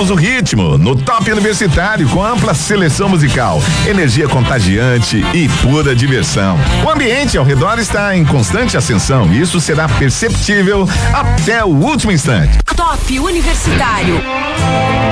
Seguramos o ritmo no Top Universitário com ampla seleção musical, energia contagiante e pura diversão. O ambiente ao redor está em constante ascensão e isso será perceptível até o último instante. Top Universitário.